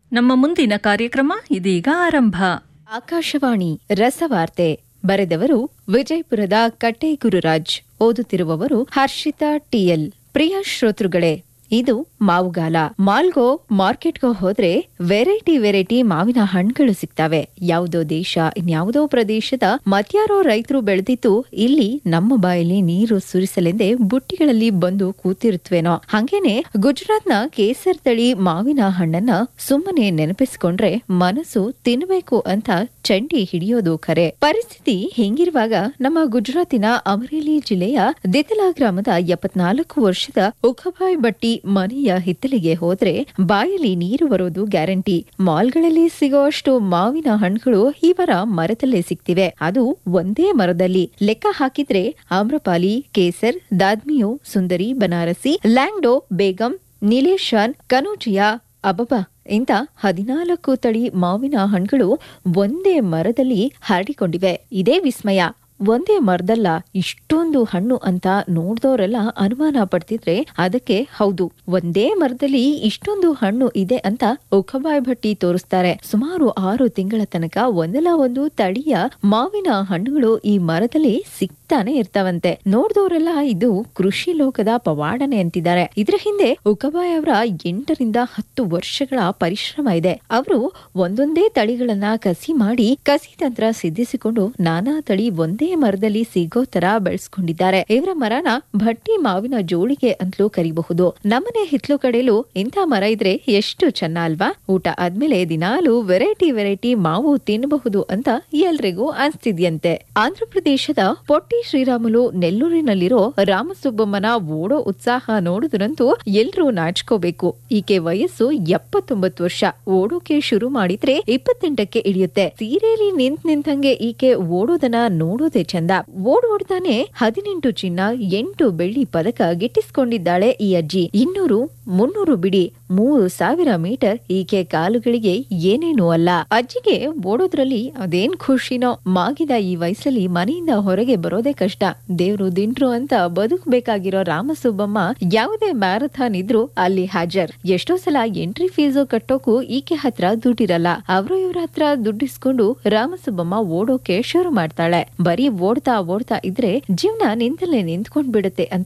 ನಮ್ಮ ಮುಂದಿನ ಕಾರ್ಯಕ್ರಮ ಇದೀಗ ಆರಂಭ. ಆಕಾಶವಾಣಿ ರಸವಾರ್ತೆ. ಬರೆದವರು ವಿಜಯಪುರದ ಕಟ್ಟೆ ಗುರುರಾಜ್. ಓದುತ್ತಿರುವವರು ಹರ್ಷಿತಾ ಟಿಎಲ್. ಪ್ರಿಯ ಶ್ರೋತೃಗಳೇ, ಇದು ಮಾವುಗಾಲ. ಮಾಲ್ಗೋ ಮಾರ್ಕೆಟ್ಗೋ ಹೋದ್ರೆ ವೆರೈಟಿ ಮಾವಿನ ಹಣ್ಣುಗಳು ಸಿಗ್ತವೆ. ಯಾವುದೋ ದೇಶ, ಇನ್ಯಾವುದೋ ಪ್ರದೇಶದ ಮತ್ಯಾರೋ ರೈತರು ಬೆಳೆದಿತ್ತು ಇಲ್ಲಿ ನಮ್ಮ ಬಾಯಲ್ಲಿ ನೀರು ಸುರಿಸಲೆಂದೇ ಬುಟ್ಟಿಗಳಲ್ಲಿ ಬಂದು ಕೂತಿರುತ್ತವೇನೋ. ಹಂಗೇನೆ ಗುಜರಾತ್ನ ಕೇಸರ್ ತಳಿ ಮಾವಿನ ಹಣ್ಣನ್ನ ಸುಮ್ಮನೆ ನೆನಪಿಸಿಕೊಂಡ್ರೆ ಮನಸ್ಸು ತಿನ್ನಬೇಕು ಅಂತ ಚಂಡಿ ಹಿಡಿಯೋದು ಖರೆ. ಪರಿಸ್ಥಿತಿ ಹಿಂಗಿರುವಾಗ ನಮ್ಮ ಗುಜರಾತಿನ ಅಮರೇಲಿ ಜಿಲ್ಲೆಯ ದಿತಲಾ ಗ್ರಾಮದ 74 ವರ್ಷದ ಉಖಬಾಯ್ ಭಟ್ಟಿ ಮನೆಯ ಹಿತ್ತಲಿಗೆ ಹೋದ್ರೆ ಬಾಯಲ್ಲಿ ನೀರು ಬರೋದು ಗ್ಯಾರಂಟಿ. ಮಾಲ್ಗಳಲ್ಲಿ ಸಿಗೋಷ್ಟು ಮಾವಿನ ಹಣ್ಣುಗಳು ಇವರ ಮರದಲ್ಲೇ ಸಿಗ್ತಿವೆ. ಅದು ಒಂದೇ ಮರದಲ್ಲಿ. ಲೆಕ್ಕ ಹಾಕಿದ್ರೆ ಆಮ್ರಪಾಲಿ, ಕೇಸರ್, ದಾದ್ಮಿಯೋ, ಸುಂದರಿ, ಬನಾರಸಿ, ಲ್ಯಾಂಗ್ಡೋ, ಬೇಗಂ, ನಿಲೇಶಾನ್, ಕನೋಜಿಯಾ, ಅಬಬಾ ಇಂಥ 14 ತಳಿ ಮಾವಿನ ಹಣ್ಣುಗಳು ಒಂದೇ ಮರದಲ್ಲಿ ಹರಡಿಕೊಂಡಿವೆ. ಇದೇ ವಿಸ್ಮಯ. ಒಂದೇ ಮರದಲ್ಲ ಇಷ್ಟೊಂದು ಹಣ್ಣು ಅಂತ ನೋಡ್ದವರೆಲ್ಲ ಅನುಮಾನ ಪಡ್ತಿದ್ರೆ ಅದಕ್ಕೆ ಹೌದು, ಒಂದೇ ಮರದಲ್ಲಿ ಇಷ್ಟೊಂದು ಹಣ್ಣು ಇದೆ ಅಂತ ಉಖಬಾಯ್ ಭಟ್ಟಿ ತೋರಿಸ್ತಾರೆ. ಸುಮಾರು 6 ತಿಂಗಳ ತನಕ ಒಂದಲ್ಲ ಒಂದು ತಳಿಯ ಮಾವಿನ ಹಣ್ಣುಗಳು ಈ ಮರದಲ್ಲಿ ಸಿಗ್ತಾನೆ ಇರ್ತಾವಂತೆ. ನೋಡ್ದವರೆಲ್ಲ ಇದು ಕೃಷಿ ಲೋಕದ ಪವಾಡನೆ ಅಂತಿದ್ದಾರೆ. ಇದ್ರ ಹಿಂದೆ ಉಖಬಾಯ್ ಅವರ 8 ರಿಂದ 10 ವರ್ಷಗಳ ಪರಿಶ್ರಮ ಇದೆ. ಅವರು ಒಂದೊಂದೇ ತಳಿಗಳನ್ನ ಕಸಿ ಮಾಡಿ ಕಸಿ ತಂತ್ರ ಸಿದ್ಧಿಸಿಕೊಂಡು ನಾನಾ ತಳಿ ಒಂದೇ ಮರದಲ್ಲಿ ಸಿಗೋ ತರ ಬೆಳೆಸ್ಕೊಂಡಿದ್ದಾರೆ. ಇವರ ಮರನ ಭಟ್ಟಿ ಮಾವಿನ ಜೋಳಿಗೆ ಅಂತಲೂ ಕರಿಬಹುದು. ನಮ್ಮನೆ ಹಿತ್ಲು ಕಡೆಯಲು ಇಂಥ ಮರ ಇದ್ರೆ ಎಷ್ಟು ಚೆನ್ನ ಅಲ್ವಾ? ಊಟ ಆದ್ಮೇಲೆ ದಿನಾಲು ವೆರೈಟಿ ಮಾವು ತಿನ್ನಬಹುದು ಅಂತ ಎಲ್ರಿಗೂ ಅನ್ಸ್ತಿದ್ಯಂತೆ. ಆಂಧ್ರಪ್ರದೇಶದ ಪೊಟ್ಟಿ ಶ್ರೀರಾಮುಲು ನೆಲ್ಲೂರಿನಲ್ಲಿರೋ ರಾಮಸುಬ್ಬಮ್ಮನ ಓಡೋ ಉತ್ಸಾಹ ನೋಡುದ್ರಂತೂ ಎಲ್ರೂ ನಾಚ್ಕೋಬೇಕು. ಈಕೆ ವಯಸ್ಸು 79 ವರ್ಷ. ಓಡೋಕೆ ಶುರು ಮಾಡಿದ್ರೆ 28ಕ್ಕೆ ಇಳಿಯುತ್ತೆ. ಸೀರೆಯಲ್ಲಿ ನಿಂತಂಗೆ ಈಕೆ ಓಡೋದನ್ನ ನೋಡೋದೇ ಚಂದ. ಓಡ್ತಾನೆ 18 ಚಿನ್ನ 8 ಬೆಳ್ಳಿ ಪದಕ ಗಿಟ್ಟಿಸಿಕೊಂಡಿದ್ದಾಳೆ ಈ ಅಜ್ಜಿ. 200, 300 ಬಿಡಿ 3000 ಮೀಟರ್ ಈಕೆ ಕಾಲುಗಳಿಗೆ ಏನೇನೂ ಅಲ್ಲ. ಅಜ್ಜಿಗೆ ಓಡೋದ್ರಲ್ಲಿ ಅದೇನ್ ಖುಷಿನೋ. ಮಾಗಿದ ಈ ವಯಸ್ಸಲ್ಲಿ ಮನೆಯಿಂದ ಹೊರಗೆ ಬರೋದೇ ಕಷ್ಟ. ದೇವ್ರು ದಿಂಡ್ರು ಅಂತ ಬದುಕಬೇಕಾಗಿರೋ ರಾಮಸುಬ್ಬಮ್ಮ ಯಾವುದೇ ಮ್ಯಾರಥಾನ್ ಇದ್ರೂ ಅಲ್ಲಿ ಹಾಜರ್. ಎಷ್ಟೋ ಸಲ ಎಂಟ್ರಿ ಫೀಸು ಕಟ್ಟೋಕು ಈಕೆ ಹತ್ರ ದುಡ್ಡಿರಲ್ಲ. ಅವರು ಇವ್ರ ಹತ್ರ ದುಡ್ಡಿಸ್ಕೊಂಡು ರಾಮಸುಬ್ಬಮ್ಮ ಓಡೋಕೆ ಶುರು ಮಾಡ್ತಾಳೆ. ಬರೀ ಓಡ್ತಾ ಇದ್ರೆ ಜೀವನ ನಿಂತಲ್ಲೇ ನಿಂತ್ಕೊಂಡ್ ಬಿಡುತ್ತೆ ಅಂತ